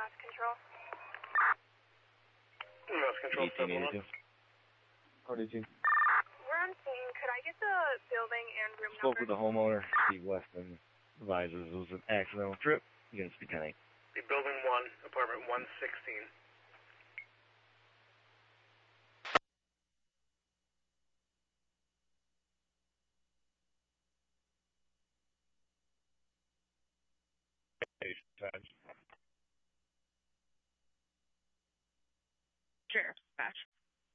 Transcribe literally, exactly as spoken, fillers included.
Mass Control. Mass Control seven one. forty-two. We're on scene. Could I get the building and room Spoke number? with the homeowner, Steve Weston. Advises it was an accidental trip. Units be ten eight. The building one, apartment one sixteen. Sheriff, dispatch.